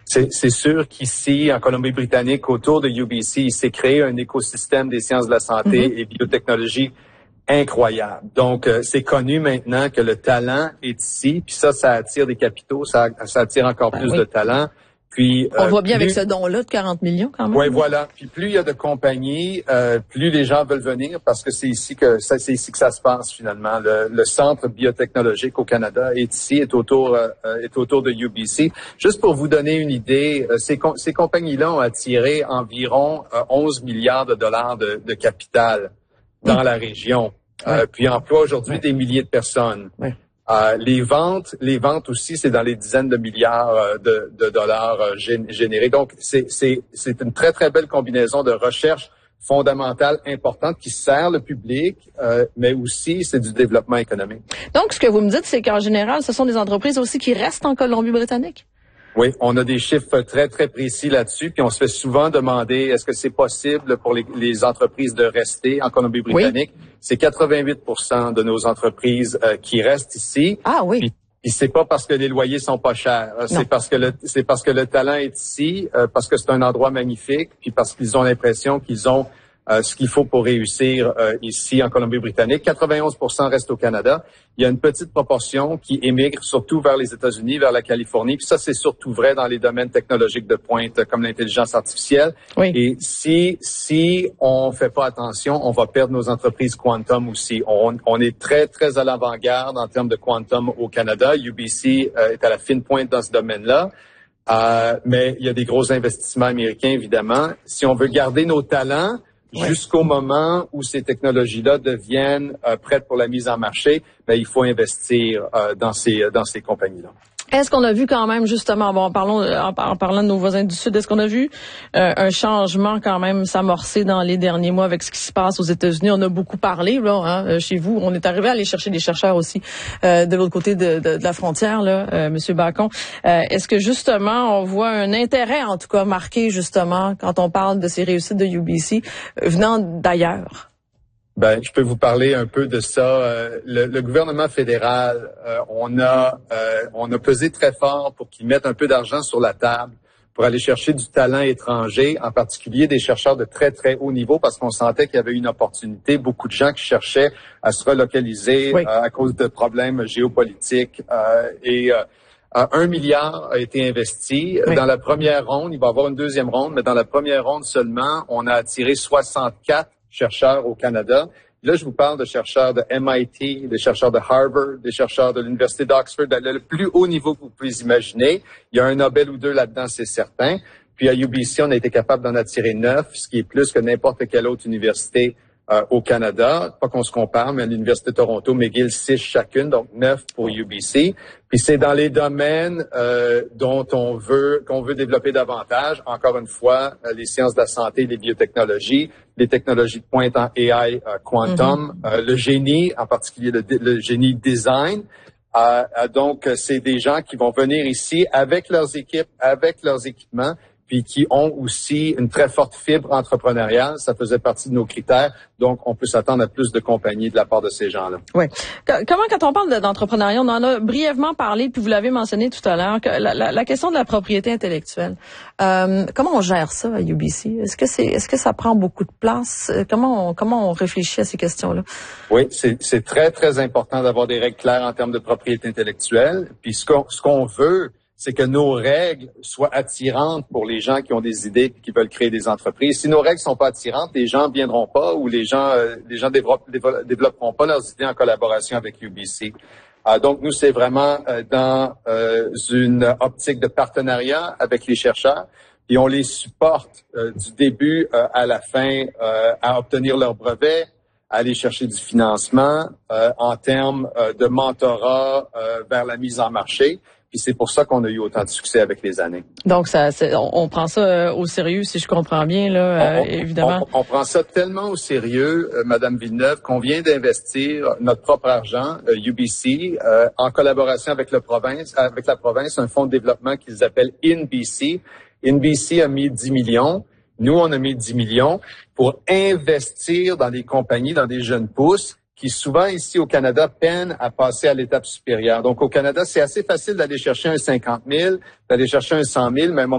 C'est sûr qu'ici, en Colombie-Britannique, autour de UBC, il s'est créé un écosystème des sciences de la santé et biotechnologie incroyable. Donc, c'est connu maintenant que le talent est ici, puis ça attire des capitaux, ça attire encore plus de talent. Puis, on voit bien avec ce don-là de 40 millions quand même. Oui, voilà. Puis plus il y a de compagnies, plus les gens veulent venir parce que c'est ici que ça se passe finalement. Le centre biotechnologique au Canada est ici, est autour de UBC. Juste pour vous donner une idée, ces compagnies-là ont attiré environ 11 milliards de dollars de capital dans la région. Puis emploient aujourd'hui des milliers de personnes. Les ventes aussi, c'est dans les dizaines de milliards de dollars générés. Donc, c'est une très, très belle combinaison de recherche fondamentale importante qui sert le public, mais aussi c'est du développement économique. Donc, ce que vous me dites, c'est qu'en général, ce sont des entreprises aussi qui restent en Colombie-Britannique? Oui, on a des chiffres très, très précis là-dessus, puis on se fait souvent demander est-ce que c'est possible pour les entreprises de rester en Colombie-Britannique? Oui. C'est 88% de nos entreprises qui restent ici. Ah oui. Puis c'est pas parce que les loyers sont pas chers, c'est parce que le talent est ici, parce que c'est un endroit magnifique, puis parce qu'ils ont l'impression qu'ils ont ce qu'il faut pour réussir ici en Colombie-Britannique. 91% restent au Canada. Il y a une petite proportion qui émigre surtout vers les États-Unis, vers la Californie. Puis ça, c'est surtout vrai dans les domaines technologiques de pointe comme l'intelligence artificielle. Oui. Et si on fait pas attention, on va perdre nos entreprises quantum aussi. On est très, très à l'avant-garde en termes de quantum au Canada. UBC est à la fine pointe dans ce domaine-là. Mais il y a des gros investissements américains, évidemment. Si on veut garder nos talents, jusqu'au moment où ces technologies-là deviennent prêtes pour la mise en marché, il faut investir dans ces compagnies-là. Est-ce qu'on a vu quand même, justement, en parlant de nos voisins du Sud, est-ce qu'on a vu un changement quand même s'amorcer dans les derniers mois avec ce qui se passe aux États-Unis? On a beaucoup parlé, là, chez vous. On est arrivé à aller chercher des chercheurs aussi de l'autre côté de la frontière, là, Monsieur Bacon. Est-ce que, justement, on voit un intérêt, en tout cas, marqué, justement, quand on parle de ces réussites de UBC, venant d'ailleurs? Je peux vous parler un peu de ça. Le gouvernement fédéral, on a pesé très fort pour qu'ils mettent un peu d'argent sur la table pour aller chercher du talent étranger, en particulier des chercheurs de très, très haut niveau, parce qu'on sentait qu'il y avait une opportunité. Beaucoup de gens qui cherchaient à se relocaliser à cause de problèmes géopolitiques. 1 milliard a été investi. Dans la première ronde, il va y avoir une deuxième ronde, mais dans la première ronde seulement, on a attiré 64 chercheurs au Canada. Là, je vous parle de chercheurs de MIT, des chercheurs de Harvard, des chercheurs de l'Université d'Oxford, le plus haut niveau que vous pouvez imaginer. Il y a un Nobel ou deux là-dedans, c'est certain. Puis à UBC, on a été capable d'en attirer 9, ce qui est plus que n'importe quelle autre université au Canada. Pas qu'on se compare, mais à l'Université de Toronto, McGill, 6 chacune, donc 9 pour UBC. Puis c'est dans les domaines qu'on veut développer davantage. Encore une fois, les sciences de la santé, les biotechnologies, les technologies de pointe en AI, quantum, le génie, en particulier le génie design. Donc, c'est des gens qui vont venir ici avec leurs équipes, avec leurs équipements, puis qui ont aussi une très forte fibre entrepreneuriale. Ça faisait partie de nos critères. Donc, on peut s'attendre à plus de compagnies de la part de ces gens-là. Oui. Comment, quand on parle d'entrepreneuriat, on en a brièvement parlé, puis vous l'avez mentionné tout à l'heure, la question de la propriété intellectuelle. Comment on gère ça à UBC? Est-ce que ça prend beaucoup de place? Comment on réfléchit à ces questions-là? Oui, c'est très, très important d'avoir des règles claires en termes de propriété intellectuelle. Puis ce qu'on veut, c'est que nos règles soient attirantes pour les gens qui ont des idées et qui veulent créer des entreprises. Si nos règles sont pas attirantes, les gens viendront pas ou les gens développeront pas leurs idées en collaboration avec UBC. Donc, nous, c'est vraiment dans une optique de partenariat avec les chercheurs et on les supporte du début à la fin à obtenir leur brevet, à aller chercher du financement en termes de mentorat vers la mise en marché. Puis c'est pour ça qu'on a eu autant de succès avec les années. Donc on prend ça au sérieux, si je comprends bien, là, évidemment. On prend ça tellement au sérieux, Madame Villeneuve, qu'on vient d'investir notre propre argent, UBC, en collaboration avec la province, un fonds de développement qu'ils appellent InBC. InBC a mis 10 millions. Nous, on a mis 10 millions pour investir dans des compagnies, dans des jeunes pousses, qui souvent ici au Canada peinent à passer à l'étape supérieure. Donc au Canada, c'est assez facile d'aller chercher un 50 000, d'aller chercher un 100 000, mais à un moment